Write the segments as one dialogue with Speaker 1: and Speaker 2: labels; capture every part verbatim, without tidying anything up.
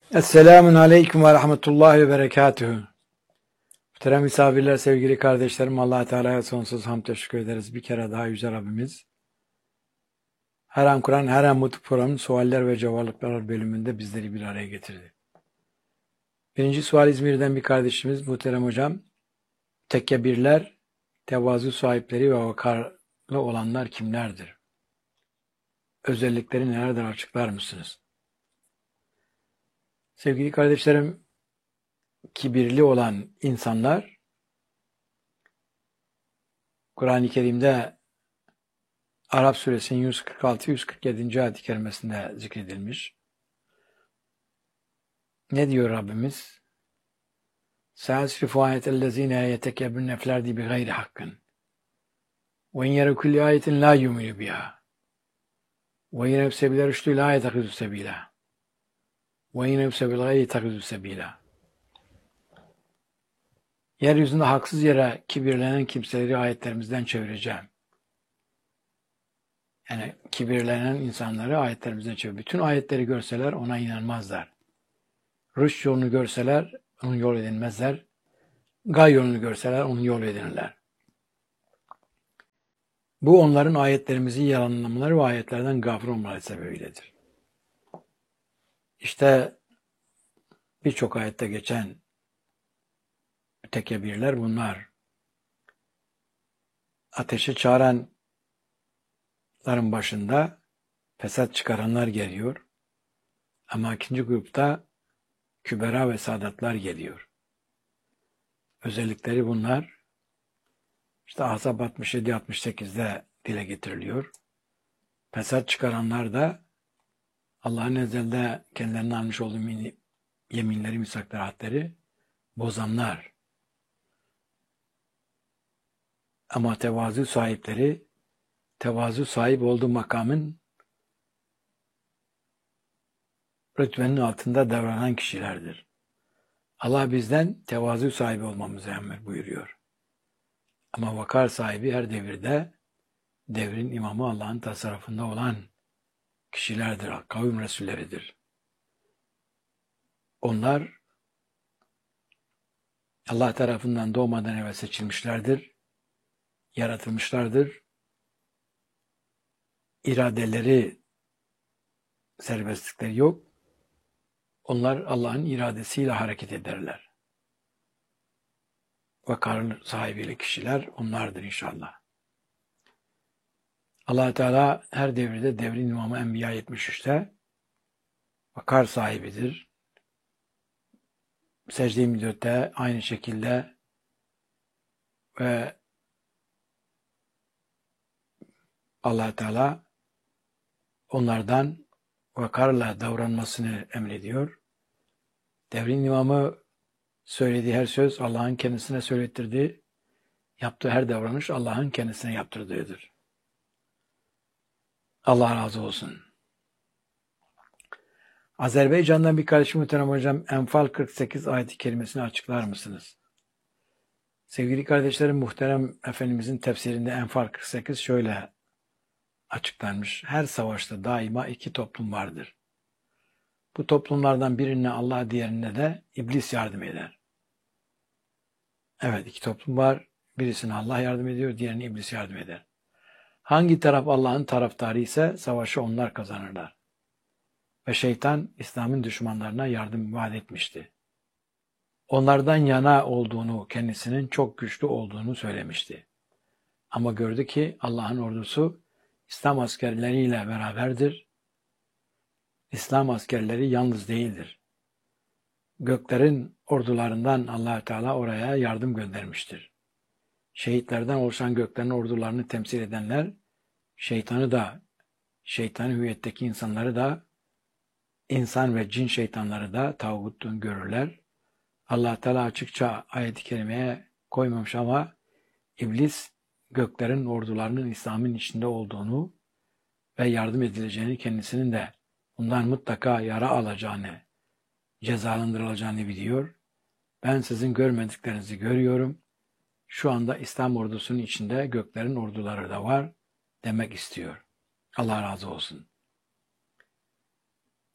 Speaker 1: Esselamun Aleyküm ve Rahmetullahi ve Berekatühü. Muhterem misafirler, sevgili kardeşlerim, Allah Teala'ya sonsuz hamd teşekkür ederiz. Bir kere daha Yüce Rabbimiz, her an Kur'an, her an Mutlu Program'ın sualler ve cevaplar bölümünde bizleri bir araya getirdi. Birinci sual İzmir'den bir kardeşimiz, muhterem hocam, tekkebirler, tevazu sahipleri ve vakarlı olanlar kimlerdir? Özellikleri nelerdir, açıklar mısınız? Sevgili kardeşlerim, kibirli olan insanlar, Kur'an-ı Kerim'de Arap suresinin yüz kırk altı yüz kırk yedinci ayet-i kerimesinde zikredilmiş. Ne diyor Rabbimiz? سَيَسْرِفُ آيَةَ الَّذ۪ينَ يَتَكَبِّرْنَ فِي الْأَرْضِ بِغَيْرِ حَقٍّ وَاِنْ يَرَوْا كُلَّ آيَةٍ لَا يُؤْمِنُوا بِهَا وَاِنْ يَرَوْا سَبِيلَ الرُّشْدِ لَا يَتَّخِذُوا سَبِيلًا وَاِنْ يَرَوْا سَبِيلَ الْغَيِّ يَتَّخِذُوا سَبِيلًا. Yeryüzünde haksız yere kibirlenen kimseleri ayetlerimizden çevireceğim. Yani kibirlenen insanları ayetlerimizden çevir. Bütün ayetleri görseler ona inanmazlar. Rüşt yolunu görseler onun yol edinmezler. Gay yolunu görseler onun yol edinirler. Bu onların ayetlerimizi yalanlamaları ve ayetlerden gafil olmaları sebebiyledir. İşte birçok ayette geçen mütekebirler bunlar. Ateşe çağıranların başında fesat çıkaranlar geliyor. Ama ikinci grupta kübera ve saadatlar geliyor. Özellikleri bunlar. İşte Ahzab altmış yedi altmış sekizde dile getiriliyor. Fesat çıkaranlar da Allah'ın ezelinde kendilerine almış olduğu yeminleri, misakları, hadleri bozanlar. Ama tevazu sahipleri, tevazu sahip olduğu makamın rütbenin altında davranan kişilerdir. Allah bizden tevazu sahibi olmamızı emir buyuruyor. Ama vakar sahibi her devirde devrin imamı Allah'ın tasarrufunda olan kişilerdir, kavim resulleridir. Onlar Allah tarafından doğmadan evvel seçilmişlerdir, yaratılmışlardır. İradeleri, serbestlikleri yok. Onlar Allah'ın iradesiyle hareket ederler. Vakar sahibi kişiler onlardır inşallah. Allah Teala her devirde devrin imamı Enbiya yetmiş üçte vakar sahibidir. Secde-i müddette aynı şekilde ve Allah Teala onlardan vakarla davranmasını emrediyor. Devrin imamı söylediği her söz Allah'ın kendisine söylettirdiği, yaptığı her davranış Allah'ın kendisine yaptırdığıdır. Allah razı olsun. Azerbaycan'dan bir kardeşim muhterem hocam, Enfal kırk sekiz ayet-i kerimesini açıklar mısınız? Sevgili kardeşlerim, muhterem Efendimizin tefsirinde Enfal kırk sekiz şöyle açıklanmış. Her savaşta daima iki toplum vardır. Bu toplumlardan birine Allah, diğerine de iblis yardım eder. Evet, iki toplum var. Birisine Allah yardım ediyor, diğerine iblis yardım eder. Hangi taraf Allah'ın taraftarı ise savaşı onlar kazanırlar. Ve şeytan İslam'ın düşmanlarına yardım vaat etmişti. Onlardan yana olduğunu, kendisinin çok güçlü olduğunu söylemişti. Ama gördü ki Allah'ın ordusu İslam askerleriyle beraberdir. İslam askerleri yalnız değildir. Göklerin ordularından Allah Teala oraya yardım göndermiştir. Şehitlerden oluşan göklerin ordularını temsil edenler, şeytanı da, şeytan hüviyetteki insanları da, insan ve cin şeytanları da tağutun görürler. Allah Teala açıkça ayet-i kerimeye koymamış ama iblis göklerin ordularının İslam'ın içinde olduğunu ve yardım edileceğini, kendisinin de bundan mutlaka yara alacağını, cezalandırılacağını biliyor. Ben sizin görmediklerinizi görüyorum. Şu anda İslam ordusunun içinde göklerin orduları da var demek istiyor. Allah razı olsun.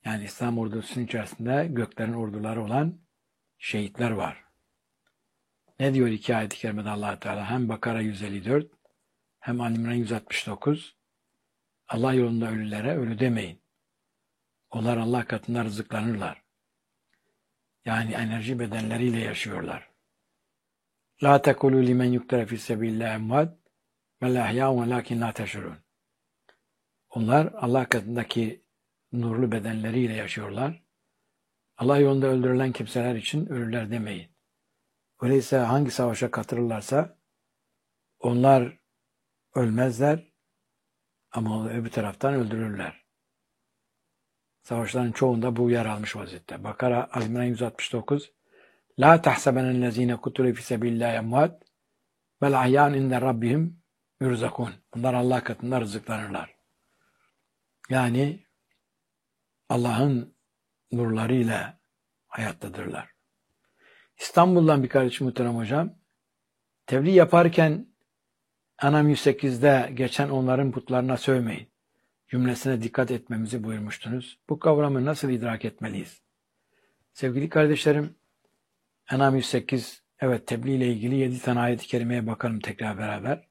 Speaker 1: Yani İslam ordusunun içerisinde göklerin orduları olan şehitler var. Ne diyor iki ayet-i kerimede Allah Teala? Hem Bakara yüz elli dört hem Ali İmran yüz altmış dokuz. Allah yolunda ölülere ölü demeyin. Onlar Allah katında rızıklanırlar. Yani enerji bedenleriyle yaşıyorlar. La tekulu limen yuktara fi sebillah emvad vel ahya'un velakin la teşurun. Onlar Allah katındaki nurlu bedenleriyle yaşıyorlar. Allah yolunda öldürülen kimseler için ölüler demeyin. Öyleyse hangi savaşa katılırlarsa onlar ölmezler ama öbür taraftan öldürürler. Savaşların çoğunda bu yer almış vaziyette. Bakara Ali İmran yüz altmış dokuz. La tahsebenellezine kutulu fi sebilillahi emvat vel ahyan inde rabbihim yurzakun. Bunlar Allah katında rızıklanırlar. Yani Allah'ın nurlarıyla hayattadırlar. İstanbul'dan bir kardeşim muhterem hocam, tebliğ yaparken Enam yüz sekizde geçen onların putlarına sövmeyin cümlesine dikkat etmemizi buyurmuştunuz. Bu kavramı nasıl idrak etmeliyiz? Sevgili kardeşlerim, Enam yüz sekiz, evet tebliğ ile ilgili yedi tane ayet-i kerimeye bakalım tekrar beraber.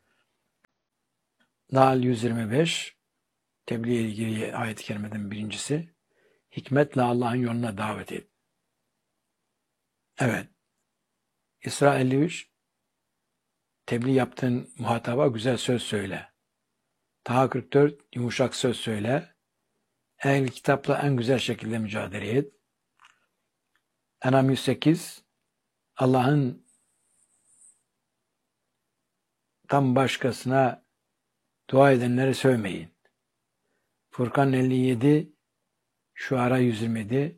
Speaker 1: Nahl yüz yirmi beş, tebliğ ile ilgili ayet-i kerimeden birincisi. Hikmetle Allah'ın yoluna davet et. Evet. İsra elli üç, tebliğ yaptığın muhataba güzel söz söyle. Taha kırk dört, yumuşak söz söyle. Ehl-i kitapla en güzel şekilde mücadele et. Enam yüz sekiz, Allah'ın tam başkasına dua edenleri sövmeyin. Furkan elli yedi, Şuara yüz yirmi yedi.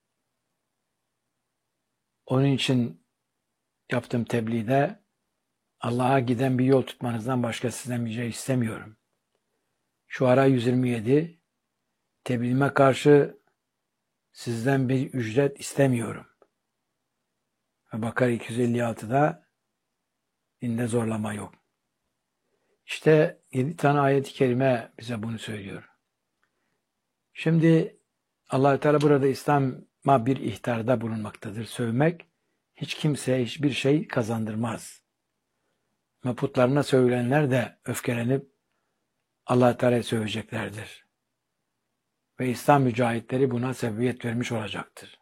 Speaker 1: Onun için yaptığım tebliğde Allah'a giden bir yol tutmanızdan başka sizden bir şey istemiyorum. Şuara yüz yirmi yedi, tebliğime karşı sizden bir ücret istemiyorum. Ve Bakara iki yüz elli altıda dinde zorlama yok. İşte yedi tane ayet-i kerime bize bunu söylüyor. Şimdi Allah-u Teala burada İslam'a bir ihtarda bulunmaktadır. Sövmek hiç kimseye hiçbir şey kazandırmaz. Ve putlarına sövülenler de öfkelenip Allah-u Teala'ya söveceklerdir. Ve İslam mücahitleri buna sebebiyet vermiş olacaktır.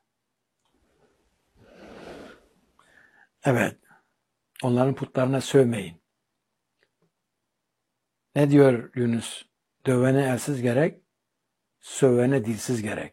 Speaker 1: Evet, onların putlarına sövmeyin. Ne diyor Yunus? Dövene elsiz gerek, sövene dilsiz gerek.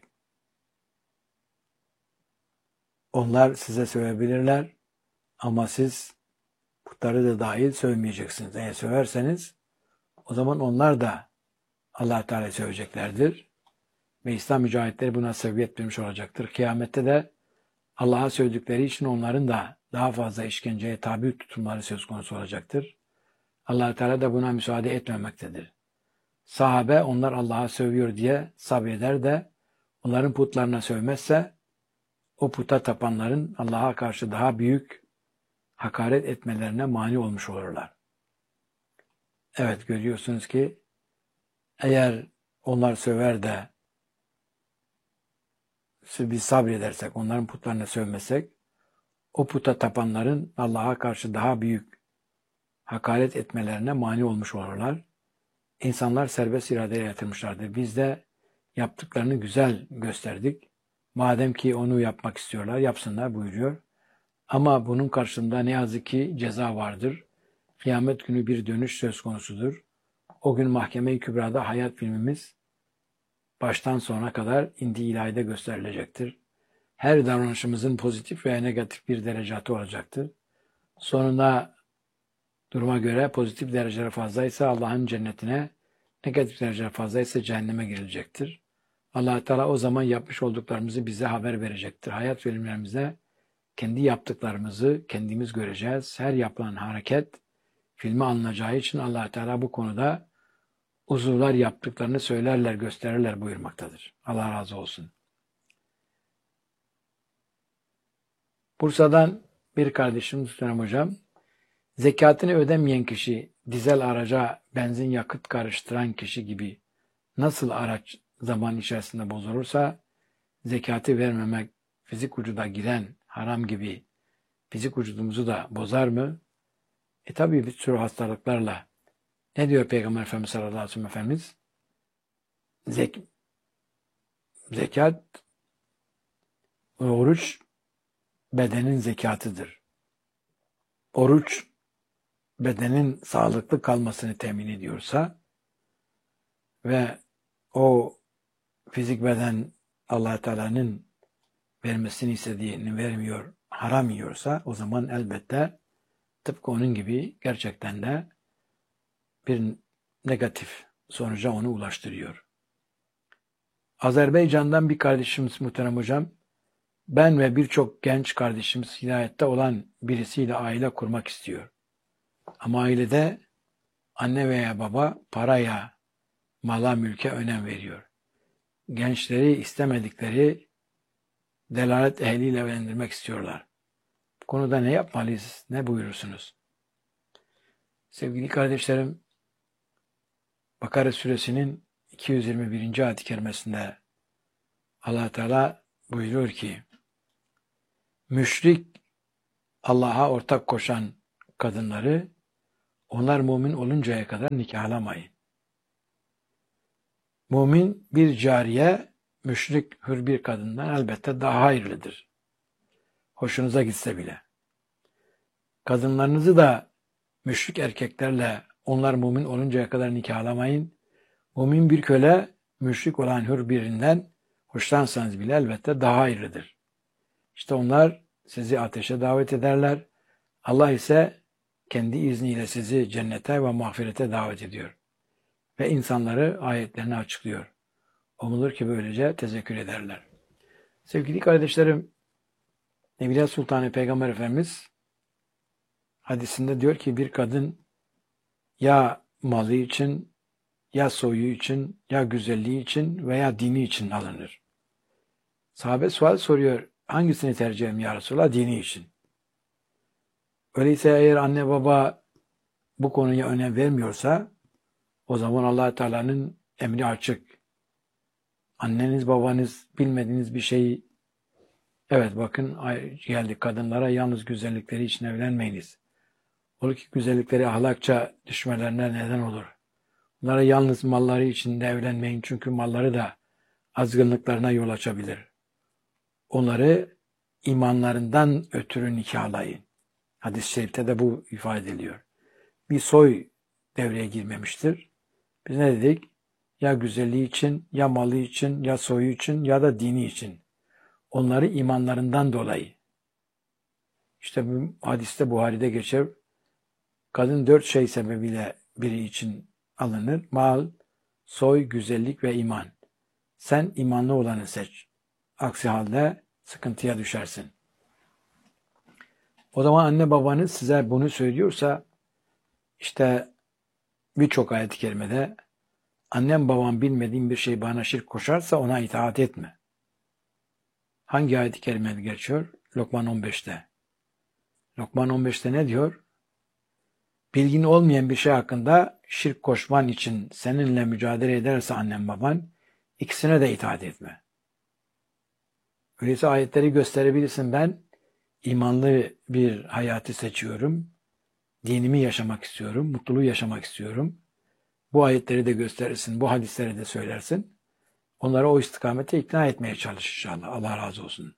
Speaker 1: Onlar size sövebilirler ama siz putları da dahil sövmeyeceksiniz. Eğer söverseniz o zaman onlar da Allah-u Teala'yı söveceklerdir. Ve İslam mücahitleri buna sebebiyet vermiş olacaktır. Kıyamette de Allah'a sövdükleri için onların da daha fazla işkenceye tabi tutulmaları söz konusu olacaktır. Allah-u Teala da buna müsaade etmemektedir. Sahabe onlar Allah'a sövüyor diye sabreder de onların putlarına sövmezse o puta tapanların Allah'a karşı daha büyük hakaret etmelerine mani olmuş olurlar. Evet, görüyorsunuz ki eğer onlar söver de biz sabredersek, onların putlarına sövmesek, o puta tapanların Allah'a karşı daha büyük hakaret etmelerine mani olmuş olurlar. İnsanlar serbest iradeyle yatırmışlardır. Biz de yaptıklarını güzel gösterdik. Madem ki onu yapmak istiyorlar, yapsınlar buyuruyor. Ama bunun karşılığında ne yazık ki ceza vardır. Kıyamet günü bir dönüş söz konusudur. O gün Mahkeme-i Kübra'da hayat filmimiz baştan sona kadar indi ilahide gösterilecektir. Her davranışımızın pozitif veya negatif bir derecatı olacaktır. Sonunda duruma göre pozitif dereceleri fazlaysa Allah'ın cennetine, negatif dereceleri fazlaysa cehenneme girilecektir. Allah-u Teala o zaman yapmış olduklarımızı bize haber verecektir. Hayat filmlerimizde kendi yaptıklarımızı kendimiz göreceğiz. Her yapılan hareket filme alınacağı için Allah-u Teala bu konuda uzuvlar yaptıklarını söylerler, gösterirler buyurmaktadır. Allah razı olsun. Bursa'dan bir kardeşim Müslüman hocam, zekatını ödemeyen kişi, dizel araca benzin yakıt karıştıran kişi gibi nasıl araç zaman içerisinde bozulursa, zekatı vermemek fizik vücuda giren haram gibi fizik vücudumuzu da bozar mı? E tabi bir sürü hastalıklarla. Ne diyor Peygamber Efendimiz sallallahu aleyhi ve sellem Efendimiz? Zek zekat ve oruç bedenin zekatıdır. Oruç bedenin sağlıklı kalmasını temin ediyorsa ve o fizik beden Allah Teala'nın vermesini istediğini vermiyor, haram yiyorsa o zaman elbette tıpkı onun gibi gerçekten de bir negatif sonuca onu ulaştırıyor. Azerbaycan'dan bir kardeşimiz muhterem hocam, ben ve birçok genç kardeşimiz hidayette olan birisiyle aile kurmak istiyor. Ama ailede anne veya baba paraya, mala, mülke önem veriyor. Gençleri istemedikleri delalet ehliyle evlendirmek istiyorlar. Bu konuda ne yapmalıyız, ne buyurursunuz? Sevgili kardeşlerim, Bakara suresinin iki yüz yirmi birinci ayet-i kerimesinde Allah Teala buyuruyor ki, müşrik, Allah'a ortak koşan kadınları onlar mümin oluncaya kadar nikahlamayın. Mümin bir cariye, müşrik hür bir kadından elbette daha hayırlıdır. Hoşunuza gitse bile. Kadınlarınızı da müşrik erkeklerle onlar mümin oluncaya kadar nikahlamayın. Mümin bir köle, müşrik olan hür birinden hoşlansanız bile elbette daha hayırlıdır. İşte onlar sizi ateşe davet ederler. Allah ise kendi izniyle sizi cennete ve mağfirete davet ediyor. Ve insanları ayetlerini açıklıyor. Umulur ki böylece tezekkür ederler. Sevgili kardeşlerim, Nebiler Sultanı Peygamber Efendimiz hadisinde diyor ki bir kadın ya malı için, ya soyu için, ya güzelliği için veya dini için alınır. Sahabe sual soruyor, hangisini tercih edeyim ya Resulallah? Dini için. Öyleyse eğer anne baba bu konuya önem vermiyorsa, o zaman Allah Teala'nın emri açık. Anneniz babanız bilmediğiniz bir şeyi, evet bakın geldi kadınlara yalnız güzellikleri için evlenmeyiniz. Olur ki güzellikleri ahlakça düşmelerine neden olur. Bunlara yalnız malları için de evlenmeyin çünkü malları da azgınlıklarına yol açabilir. Onları imanlarından ötürü nikahlayın. Hadis-i şerifte de bu ifade ediliyor. Bir soy devreye girmemiştir. Biz ne dedik? Ya güzelliği için, ya malı için, ya soyu için, ya da dini için. Onları imanlarından dolayı. İşte bu hadiste Buhari'de geçer. Kadın dört şey sebebiyle biri için alınır. Mal, soy, güzellik ve iman. Sen imanlı olanı seç. Aksi halde sıkıntıya düşersin. O zaman anne babanız size bunu söylüyorsa işte birçok ayet-i kerimede annem babam bilmediğim bir şey bana şirk koşarsa ona itaat etme. Hangi ayet-i kerimede geçiyor? Lokman on beşte. Lokman on beşte ne diyor? Bilgin olmayan bir şey hakkında şirk koşman için seninle mücadele ederse annem baban, ikisine de itaat etme. Öyleyse ayetleri gösterebilirsin. Ben imanlı bir hayatı seçiyorum. Dinimi yaşamak istiyorum. Mutluluğu yaşamak istiyorum. Bu ayetleri de gösterirsin. Bu hadisleri de söylersin. Onları o istikamete ikna etmeye çalış inşallah. Allah razı olsun.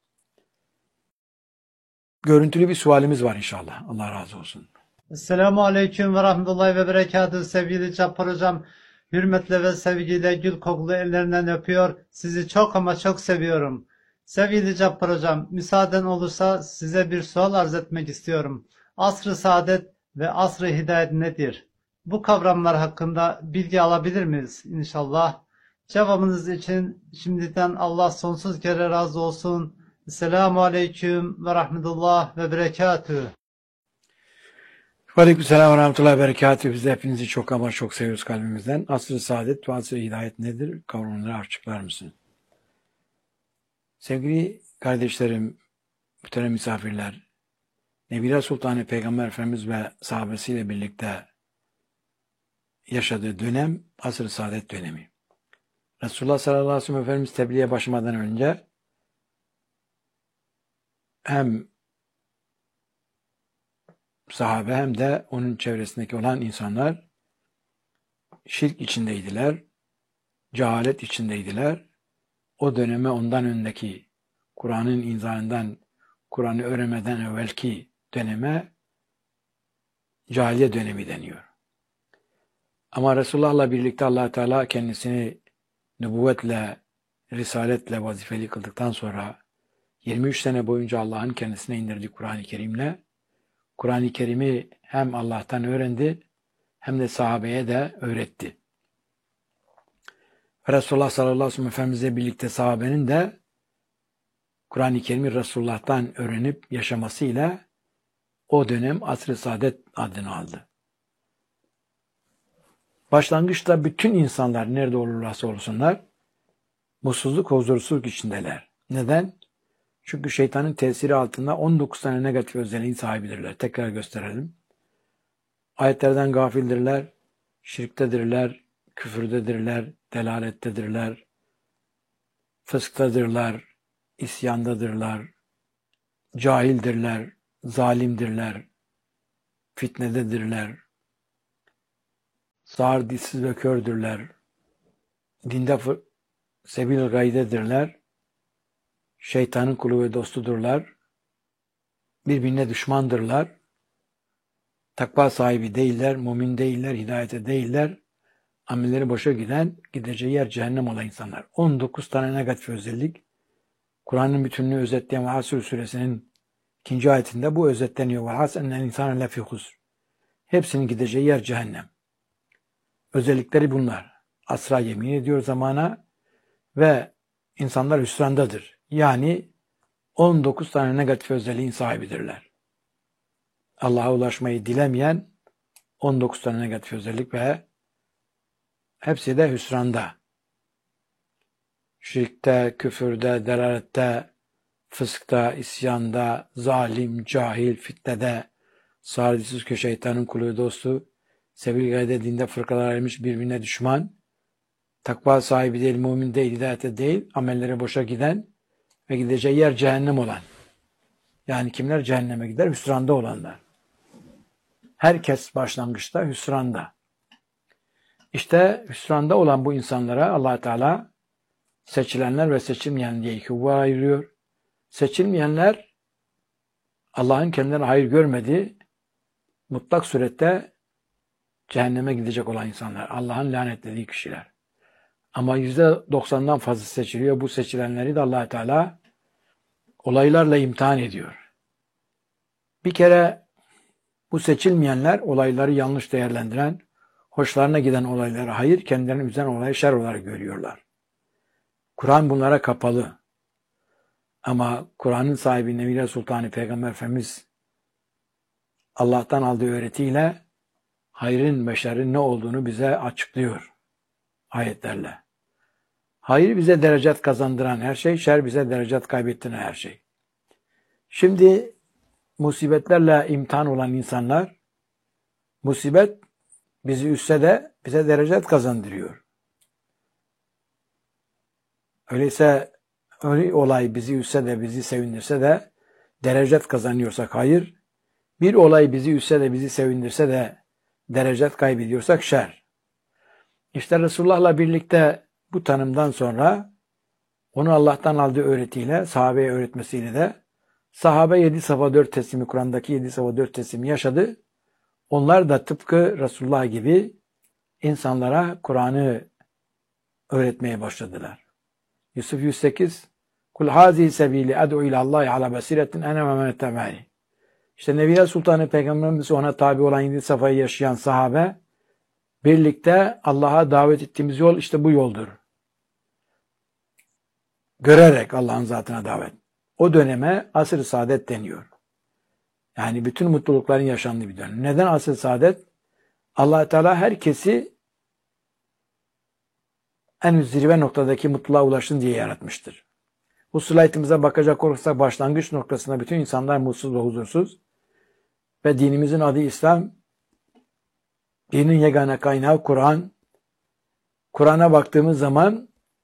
Speaker 1: Görüntülü bir sualimiz var inşallah. Allah razı olsun.
Speaker 2: Esselamu Aleyküm ve Rahmetullahi ve Berekatuhu sevgili Cappar Hocam. Hürmetle ve sevgiyle gül kokulu ellerinden öpüyor. Sizi çok ama çok seviyorum. Sevgili Cappar Hocam, müsaaden olursa size bir sual arz etmek istiyorum. Asr-ı saadet ve asr-ı hidayet nedir? Bu kavramlar hakkında bilgi alabilir miyiz inşallah? Cevabınız için şimdiden Allah sonsuz kere razı olsun. Esselamu Aleyküm ve Rahmetullah ve Berekatuhu.
Speaker 1: Aleykümselam ve rahmetullahi ve berekatuhu. Biz de hepinizi çok ama çok seviyoruz kalbimizden. Asr-ı saadet ve asr-ı hidayet nedir? Kavramları açıklar mısın? Sevgili kardeşlerim, muhterem misafirler, Nebiler Sultanı Peygamber Efendimiz ve sahabesiyle birlikte yaşadığı dönem asr-ı saadet dönemi. Resulullah sallallahu aleyhi ve sellem Efendimiz tebliğe başlamadan önce hem sahabe hem de onun çevresindeki olan insanlar şirk içindeydiler, cehalet içindeydiler. O döneme ondan öndeki Kur'an'ın inzalından, Kur'an'ı öğrenmeden evvelki döneme cahiliye dönemi deniyor. Ama Resulullah'la birlikte Allah Teala kendisini nübüvvetle, risaletle vazifeli kıldıktan sonra yirmi üç sene boyunca Allah'ın kendisine indirdiği Kur'an-ı Kerim'le Kur'an-ı Kerim'i hem Allah'tan öğrendi hem de sahabeye de öğretti. Resulullah sallallahu aleyhi ve sellem Efendimizle birlikte sahabenin de Kur'an-ı Kerim'i Resulullah'tan öğrenip yaşamasıyla o dönem Asr-ı Saadet adını aldı. Başlangıçta bütün insanlar nerede olurlarsa olsunlar mutsuzluk, huzursuzluk içindeler. Neden? Çünkü şeytanın tesiri altında on dokuz tane negatif özelliğin sahibidirler. Tekrar gösterelim. Ayetlerden gafildirler, şirktedirler, küfürdedirler, delalettedirler, fısktadırlar, isyandadırlar, cahildirler, zalimdirler, fitnededirler, sağır, dişsiz ve kördürler, dinde sebil gaydedirler, şeytanın kulu ve dostudurlar, birbirine düşmandırlar, takva sahibi değiller, mümin değiller, hidayete değiller, amelleri boşa giden, gideceği yer cehennem olan insanlar. on dokuz tane negatif özellik, Kur'an'ın bütününü özetleyen Hasr suresinin ikinci ayetinde bu özetleniyor. وَالْحَاسَ اَنَّ الْاِنْسَانَ لَفِي خُسْرٍ. Hepsinin gideceği yer cehennem. Özellikleri bunlar. Asra yemin ediyor zamana ve insanlar hüsrandadır. Yani on dokuz tane negatif özelliğin sahibidirler. Allah'a ulaşmayı dilemeyen on dokuz tane negatif özellik ve hepsi de hüsranda. Şirkte, küfürde, delalette, fıskta, isyanda, zalim, cahil, fitnede, sağırcısız ki şeytanın kulu dostu, sebil gayde dinde fırkalar ayrılmış birbirine düşman, takva sahibi değil, mümin değil, hidayete değil, amelleri boşa giden ve gideceği yer cehennem olan. Yani kimler cehenneme gider? Hüsranda olanlar. Herkes başlangıçta hüsranda. İşte hüsranda olan bu insanlara Allah Teala seçilenler ve seçilmeyen diye iki gruba ayırıyor. Seçilmeyenler Allah'ın kendilerine hayır görmediği mutlak surette cehenneme gidecek olan insanlar. Allah'ın lanetlediği kişiler. Ama yüzde doksandan fazla seçiliyor. Bu seçilenleri de Allah Teala olaylarla imtihan ediyor. Bir kere bu seçilmeyenler olayları yanlış değerlendiren, hoşlarına giden olayları hayır, kendilerini üzen olayı şer olarak görüyorlar. Kur'an bunlara kapalı. Ama Kur'an'ın sahibi Nebiler Sultanı Peygamber Efendimiz Allah'tan aldığı öğretiyle hayrın ve şerrin ne olduğunu bize açıklıyor ayetlerle. Hayır bize derecat kazandıran her şey, şer bize derecat kaybettiren her şey. Şimdi musibetlerle imtihan olan insanlar, musibet bizi üstse de bize derecat kazandırıyor. Öyleyse öyle olay bizi üstse de bizi sevindirse de derecat kazanıyorsak hayır, bir olay bizi üstse de bizi sevindirse de derecat kaybediyorsak şer. İşte Resulullah'la birlikte bu tanımdan sonra onu Allah'tan aldığı öğretiyle, sahabeye öğretmesiyle de sahabe yedi safa dört teslimi, Kur'an'daki yedi safa dört teslimi yaşadı. Onlar da tıpkı Resulullah gibi insanlara Kur'an'ı öğretmeye başladılar. Yusuf yüz sekiz Kul hazihi sebili ad'u ilallahi ala basiretin ene ve men ettabani. İşte Nebiler Sultanı Peygamberimiz ona tabi olan yedi safayı yaşayan sahabe birlikte Allah'a davet ettiğimiz yol işte bu yoldur. Görerek Allah'ın zatına davet. O döneme asr-ı saadet deniyor. Yani bütün mutlulukların yaşandığı bir dönem. Neden asr-ı saadet? Allah Teala herkesi en üst zirve noktadaki mutluluğa ulaşsın diye yaratmıştır. Bu slaytımıza bakacak olursak başlangıç noktasında bütün insanlar mutsuz ve huzursuz ve dinimizin adı İslam, dinin yegane kaynağı Kur'an. Kur'an'a baktığımız zaman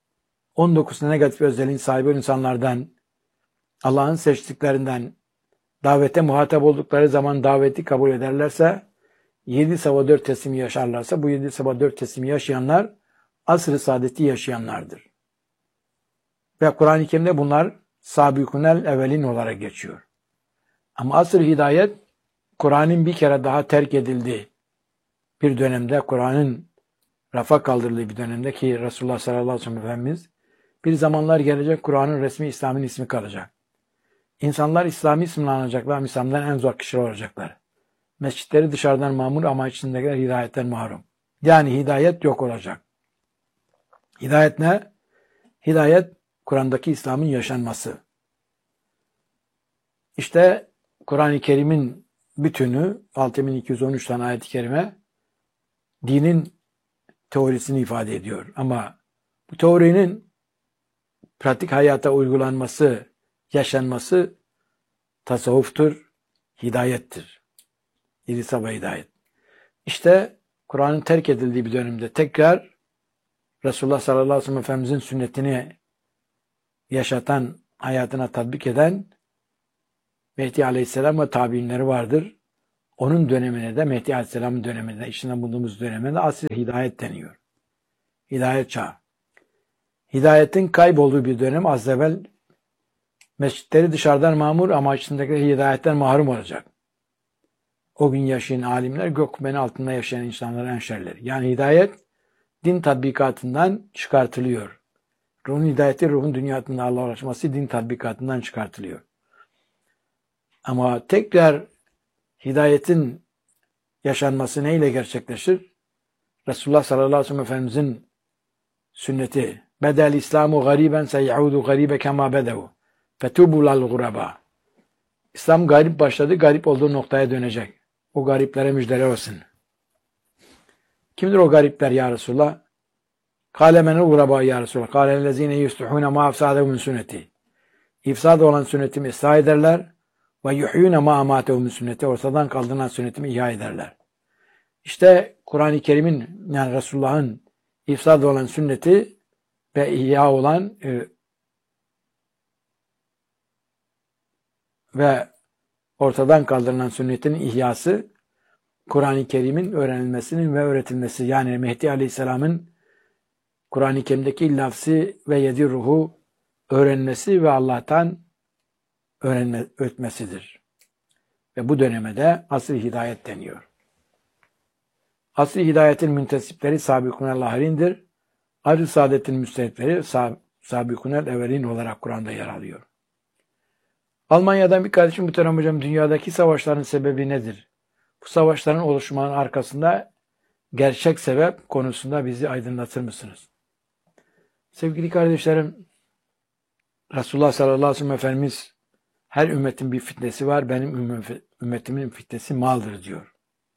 Speaker 1: on dokuz negatif özelliğin sahibi insanlardan, Allah'ın seçtiklerinden davete muhatap oldukları zaman daveti kabul ederlerse, yedi sabah dört teslimi yaşarlarsa, bu yedi sabah dört teslimi yaşayanlar asr-ı saadeti yaşayanlardır. Ve Kur'an-ı Kerim'de bunlar sabîkunel evvelin olarak geçiyor. Ama asr-ı hidayet, Kur'an'ın bir kere daha terk edildiği bir dönemde, Kur'an'ın rafa kaldırıldığı bir dönemde ki Resulullah sallallahu aleyhi ve sellem Efendimiz, bir zamanlar gelecek Kur'an'ın resmi İslam'ın ismi kalacak. İnsanlar İslami isimle anacaklar, İslam'dan en zor kişiler olacaklar. Mescitleri dışarıdan mamur ama içindekiler hidayetten mahrum. Yani hidayet yok olacak. Hidayet ne? Hidayet, Kur'an'daki İslam'ın yaşanması. İşte Kur'an-ı Kerim'in bütünü, altı bin iki yüz on üç tane ayet-i kerime, dinin teorisini ifade ediyor. Ama bu teorinin pratik hayata uygulanması, yaşanması tasavvuftur, hidayettir. Yedi sabah hidayet. İşte Kur'an'ın terk edildiği bir dönemde tekrar Resulullah sallallahu aleyhi ve sellem Efendimizin sünnetini yaşatan, hayatına tatbik eden Mehdi aleyhisselam ve tabiinleri vardır. Onun dönemine de, Mehdi aleyhisselamın dönemine, içinde bulunduğumuz dönemine de asr-ı hidayet deniyor. Hidayet çağı. Hidayetin kaybolduğu bir dönem az evvel mescitleri dışarıdan mamur ama içindeki hidayetten mahrum olacak. O gün yaşayan alimler gök kubbenin altında yaşayan insanların en şerleri. Yani hidayet din tatbikatından çıkartılıyor. Ruhun hidayeti, ruhun dünyasında Allah'a ulaşması din tatbikatından çıkartılıyor. Ama tekrar hidayetin yaşanması neyle gerçekleşir? Resulullah sallallahu aleyhi ve sellem Efendimizin sünneti. Bedel İslamu gariben seyaudu garibe kema bedevu. Fetubu lal guraba. İslam garip başladı, garip olduğu noktaya dönecek. O gariplere müjdeler olsun. Kimdir o garipler ya Resulullah? Kâle menel guraba ya Resulullah. Kâle lezîne yustuhûne ma afsâdehu min sünneti. İfsad olan sünnetimi ıslah ederler ve yuhyûne ma amâtehu min sünneti. Ortadan kaldıran sünnetimi ihya ederler. İşte Kur'an-ı Kerim'in, yani Resulullah'ın ifsad olan sünneti ve ihya olan e, ve ortadan kaldırılan sünnetin ihyası, Kur'an-ı Kerim'in öğrenilmesinin ve öğretilmesi, yani Mehdi Aleyhisselam'ın Kur'an-ı Kerim'deki lafzi ve yedi ruhu öğrenmesi ve Allah'tan öğrenme, öğretmesidir. Ve bu döneme de asr-ı hidayet deniyor. Asr-ı hidayetin müntesipleri sabîkunel lahirindir. Asr-ı saadetin müstehitleri sabîkunel evvelin olarak Kur'an'da yer alıyor. Almanya'dan bir kardeşim, muhterem hocam, dünyadaki savaşların sebebi nedir? Bu savaşların oluşmanın arkasında gerçek sebep konusunda bizi aydınlatır mısınız? Sevgili kardeşlerim, Resulullah sallallahu aleyhi ve sellem Efendimiz her ümmetin bir fitnesi var, benim ümmetimin fitnesi maldır diyor.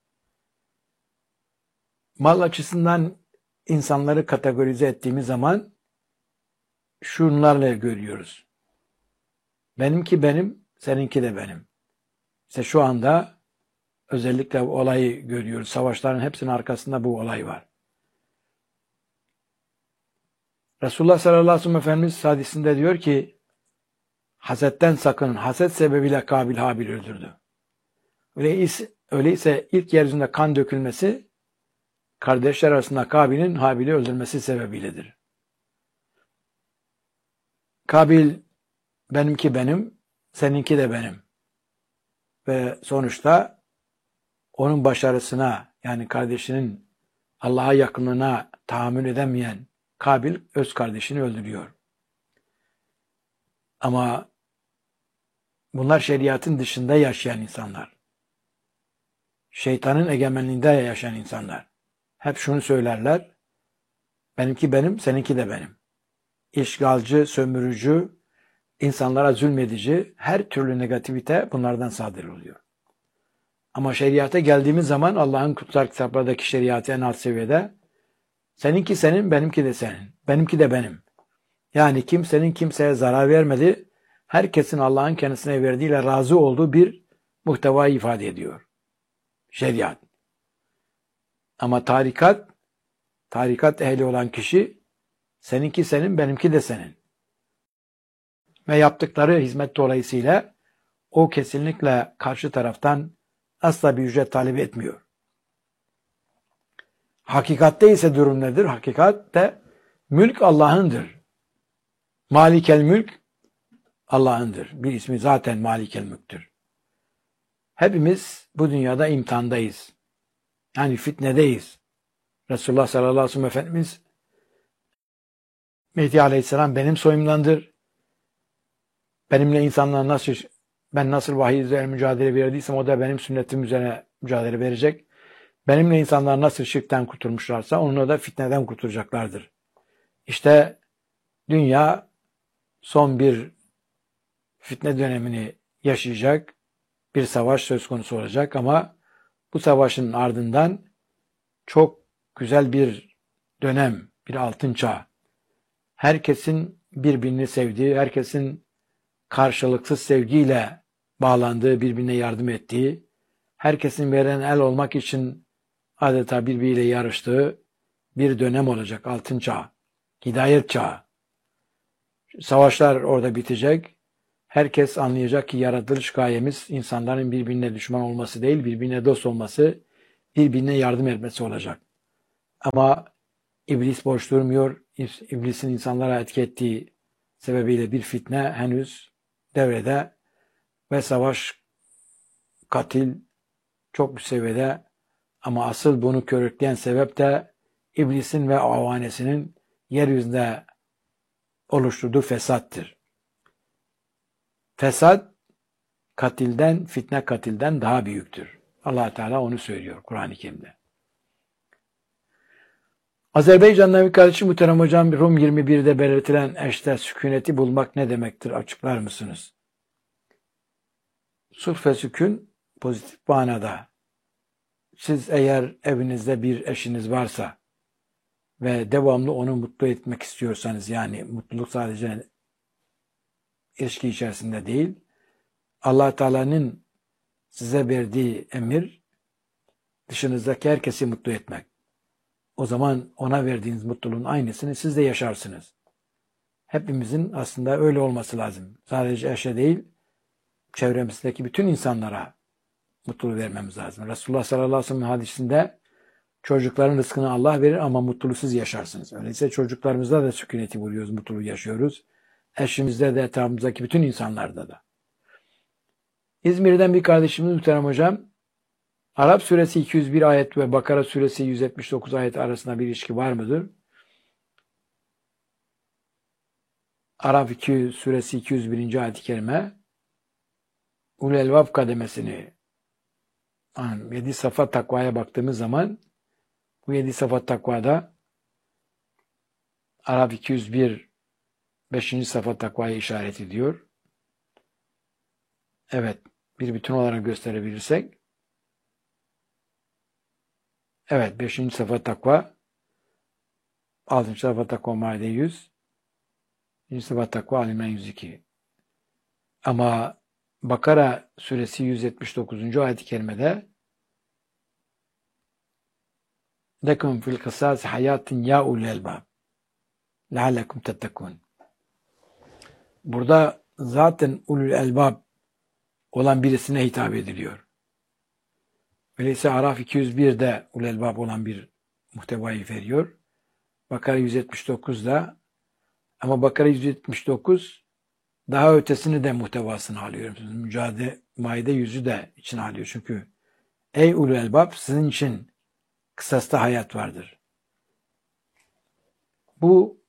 Speaker 1: Mal açısından insanları kategorize ettiğimiz zaman şunlarla görüyoruz. Benimki benim, seninki de benim. İşte şu anda özellikle bu olayı görüyoruz. Savaşların hepsinin arkasında bu olay var. Resulullah sallallahu aleyhi ve sellem Efendimiz hadisinde diyor ki, hasetten sakının. Haset sebebiyle Kabil Habil öldürdü. Öyleyse, öyleyse ilk yeryüzünde kan dökülmesi, kardeşler arasında Kabil'in Habil'i öldürmesi sebebiyledir. Kabil, benimki benim, seninki de benim. Ve sonuçta onun başarısına, yani kardeşinin Allah'a yakınlığına tahammül edemeyen Kabil öz kardeşini öldürüyor. Ama bunlar şeriatın dışında yaşayan insanlar. Şeytanın egemenliğinde yaşayan insanlar. Hep şunu söylerler, benimki benim, seninki de benim. İşgalci, sömürücü, insanlara zulmedici, her türlü negativite bunlardan sadır oluyor. Ama şeriata geldiğimiz zaman Allah'ın kutsal kitaplardaki şeriatı en alt seviyede, seninki senin, benimki de senin, benimki de benim. Yani kimsenin kimseye zarar vermedi, herkesin Allah'ın kendisine verdiğiyle razı olduğu bir muhtevayı ifade ediyor. Şeriat. Ama tarikat, tarikat ehli olan kişi Seninki senin, benimki de senin. Ve yaptıkları hizmet dolayısıyla o kesinlikle karşı taraftan asla bir ücret talep etmiyor. Hakikatte ise durum nedir? Hakikatte mülk Allah'ındır. Malikel mülk Allah'ındır. Bir ismi zaten Malikel mülktür. Hepimiz bu dünyada imtihandayız. Yani fitnedeyiz. Resulullah sallallahu aleyhi ve sellem Efendimiz Mehdi aleyhisselam benim soyumdandır. Benimle insanlar nasıl, ben nasıl vahiy üzerine mücadele verdiysem o da benim sünnetim üzerine mücadele verecek. Benimle insanlar nasıl şirkten kurtulmuşlarsa onunla da fitneden kurtulacaklardır. İşte dünya son bir fitne dönemini yaşayacak, bir savaş söz konusu olacak ama bu savaşın ardından çok güzel bir dönem, bir altın çağ. Herkesin birbirini sevdiği, herkesin karşılıksız sevgiyle bağlandığı, birbirine yardım ettiği, herkesin veren el olmak için adeta birbiriyle yarıştığı bir dönem olacak, altın çağ, hidayet çağı. Savaşlar orada bitecek. Herkes anlayacak ki yaratılış gayemiz insanların birbirine düşman olması değil, birbirine dost olması, birbirine yardım etmesi olacak. Ama iblis boş durmuyor. İblisin insanlara etki ettiği sebebiyle bir fitne henüz devrede ve savaş, katil çok bir seviyede, ama asıl bunu körükleyen sebep de iblisin ve avanesinin yeryüzünde oluşturduğu fesattır. Fesat katilden, fitne katilden daha büyüktür. Allah Teala onu söylüyor Kur'an-ı Kerim'de. Azerbaycan'dan bir kardeşim muhterem hocam, Rum yirmi bir'de belirtilen eşte sükuneti bulmak ne demektir? Açıklar mısınız? Sulh ve sükun pozitif manada. Siz eğer evinizde bir eşiniz varsa ve devamlı onu mutlu etmek istiyorsanız, yani mutluluk sadece ilişki içerisinde değil, Allah Teala'nın size verdiği emir dışınızdaki herkesi mutlu etmek. O zaman ona verdiğiniz mutluluğun aynısını siz de yaşarsınız. Hepimizin aslında öyle olması lazım. Sadece eşe değil, çevremizdeki bütün insanlara mutluluğu vermemiz lazım. Resulullah sallallahu aleyhi ve sellem hadisinde çocukların rızkını Allah verir ama mutluluğu siz yaşarsınız. Öyleyse çocuklarımızda da sükuneti buluyoruz, mutluluğu yaşıyoruz. Eşimizde de, etrafımızdaki bütün insanlarda da. İzmir'den bir kardeşimiz muhterem hocam, Arap suresi iki yüz bir ayet ve Bakara suresi yüz yetmiş dokuz ayet arasında bir ilişki var mıdır? Arap suresi iki yüz birinci ayet-i kerime Ulul Elbab kademesini, yani yedi safa takvaya baktığımız zaman bu yedi safa takvada Arap iki yüz bir beşinci safa takvaya işaret ediyor. Evet, bir bütün olarak gösterebilirsek, evet, beşinci safa takva, altıncı safa takva Maide yüz, birinci safa takva Ali İmran yüz iki. Ama Bakara suresi yüz yetmiş dokuzuncu ayet-i kerimede lekum fil kısas hayatin ya ulul elbab leallekum tettekun. Burada zaten ulul elbab olan birisine hitap ediliyor. Öyleyse Araf iki yüz bir'de ulul elbab olan bir muhtevayı veriyor. Bakara yüz yetmiş dokuz'da, ama Bakara yüz yetmiş dokuz daha ötesini de muhtevasını alıyor. Mücadele Maide yüz'ü de içine alıyor. Çünkü ey ulul elbab, sizin için kısasta hayat vardır. Bu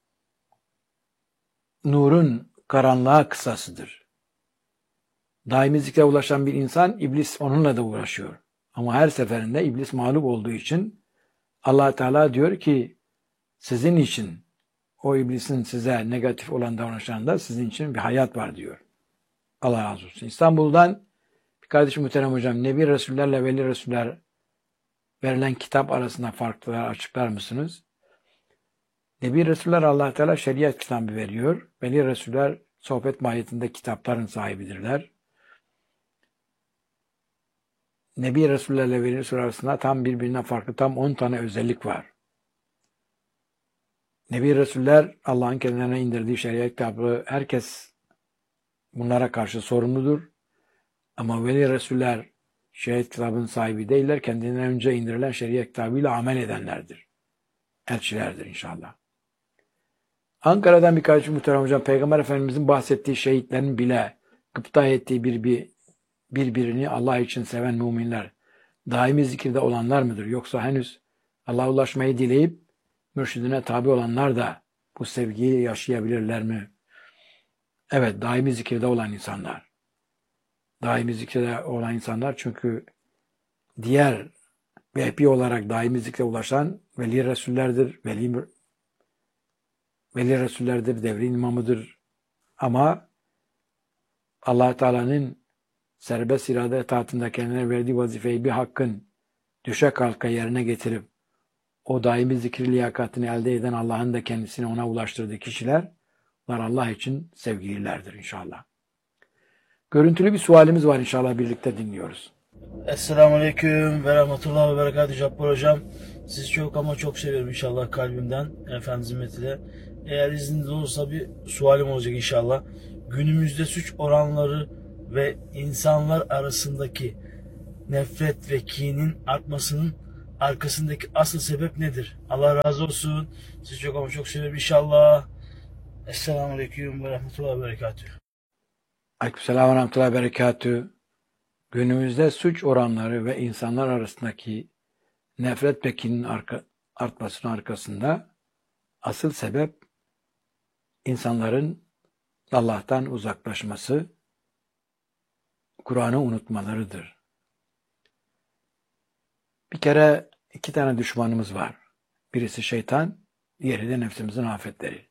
Speaker 1: nurun karanlığa kısasıdır. Daimi zikre ulaşan bir insan, iblis onunla da uğraşıyor. Ama her seferinde iblis mağlup olduğu için Allah Teala diyor ki sizin için, o iblisin size negatif olan davranışlarında sizin için bir hayat var diyor. Allah razı olsun. İstanbul'dan bir kardeşim muhterem hocam, Nebi Resullerle Veli Resuller verilen kitap arasında farklılar açıklar mısınız? Nebi Resuller Allah Teala şeriat kitabı veriyor. Veli Resuller sohbet mahiyetinde kitapların sahibidirler. Nebi Resullerle Veli Resuller arasında tam birbirinden farklı tam on tane özellik var. Nebi Resuller Allah'ın kendilerine indirdiği şeriat kitabı, herkes bunlara karşı sorumludur. Ama veli Resuller şeriat kitabının sahibi değiller. Kendilerine önce indirilen şeriat kitabıyla amel edenlerdir. Elçilerdir inşallah. Ankara'dan bir kardeşim muhterem hocam, Peygamber Efendimizin bahsettiği şehitlerin bile gıpta ettiği bir, bir, birbirini Allah için seven müminler, daimi zikirde olanlar mıdır? Yoksa henüz Allah'a ulaşmayı dileyip mürşidine tabi olanlar da bu sevgiyi yaşayabilirler mi? Evet, daimi zikirde olan insanlar. Daimi zikirde olan insanlar, çünkü diğer vehbi olarak daimi zikre ulaşan veli Resullerdir, veli, veli Resullerdir, devrin imamıdır. Ama Allah Teala'nın serbest irade etaatında kendine verdiği vazifeyi bir hakkın düşe kalka yerine getirip o daimi zikir liyakatini elde eden Allah'ın da kendisini ona ulaştırdığı kişiler, onlar Allah için sevgililerdir inşallah. Görüntülü bir sualimiz var, inşallah birlikte dinliyoruz.
Speaker 3: Esselamu Aleyküm ve Rahmetullah ve Berekatü Cabbar Hocam. Sizi çok ama çok seviyorum inşallah kalbimden. Efendim zimmetiyle. Eğer izniniz olursa bir sualim olacak inşallah. Günümüzde suç oranları ve insanlar arasındaki nefret ve kinin artmasının arkasındaki asıl sebep nedir? Allah razı olsun. Sizi çok ama çok seviyorum inşallah. Esselamu Aleyküm ve Rahmetullah ve Berekatü.
Speaker 1: Aleykümselam ve Rahmetullah ve Berekatü. Günümüzde suç oranları ve insanlar arasındaki nefret ve kinin arka, artmasının arkasında asıl sebep insanların Allah'tan uzaklaşması, Kur'an'ı unutmalarıdır. Bir kere iki tane düşmanımız var. Birisi şeytan, diğeri de nefsimizin afetleri.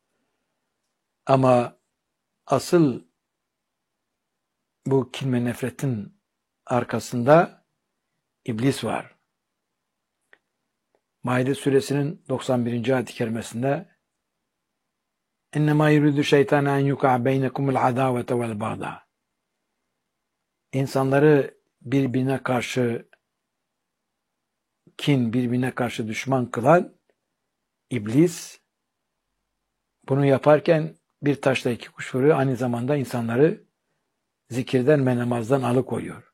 Speaker 1: Ama asıl bu kin ve nefretin arkasında iblis var. Maide suresinin doksan birinci ayet-i kerimesinde اِنَّمَا يُرِدُ شَيْطَانَ اَنْ يُقَعْ بَيْنَكُمُ الْعَدَاوَةَ وَالْبَغْضَاءَ İnsanları birbirine karşı kin, birbirine karşı düşman kılan iblis, bunu yaparken bir taşla iki kuş vuruyor, aynı zamanda insanları zikirden ve namazdan alıkoyuyor.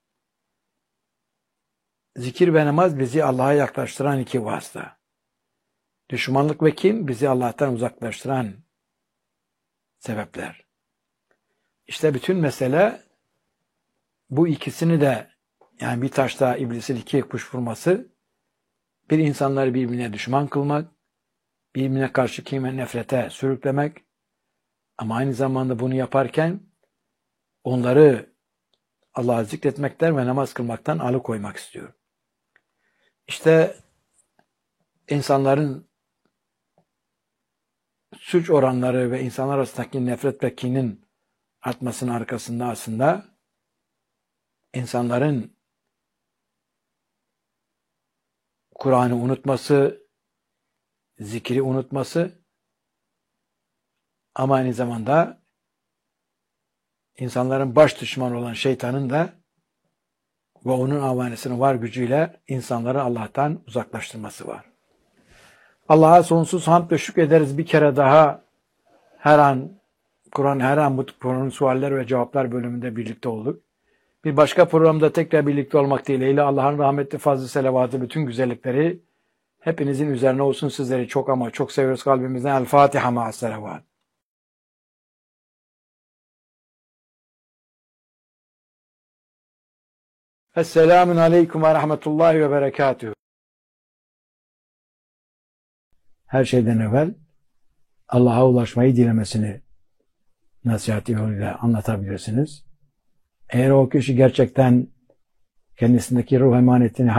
Speaker 1: Zikir ve namaz bizi Allah'a yaklaştıran iki vasıta. Düşmanlık ve kin bizi Allah'tan uzaklaştıran sebepler. İşte bütün mesele bu ikisini de, yani bir taşla iblisin iki kuş vurması, bir insanları birbirine düşman kılmak, birbirine karşı kin ve nefrete sürüklemek, ama aynı zamanda bunu yaparken onları Allah'a zikretmekten ve namaz kılmaktan alıkoymak istiyor. İşte insanların suç oranları ve insanlar arasındaki nefret ve kinin artmasının arkasında aslında insanların Kur'an'ı unutması, zikri unutması, ama aynı zamanda insanların baş düşmanı olan şeytanın da ve onun avanesinin var gücüyle insanları Allah'tan uzaklaştırması var. Allah'a sonsuz hamd ve şükrederiz bir kere daha, her an Kur'an, her an bu programın sualler ve cevaplar bölümünde birlikte olduk. Bir başka programda tekrar birlikte olmak dileğiyle Allah'ın rahmetli fazlı selavatı, bütün güzellikleri hepinizin üzerine olsun. Sizleri çok ama çok seviyoruz kalbimizden. El Fatiha ma'as selavat. Esselamun aleyküm ve rahmetullahi ve berekatühü. Her şeyden evvel Allah'a ulaşmayı dilemesini nasihat yoluyla anlatabilirsiniz. Eğer o kişi gerçekten kendisindeki ruh emanetini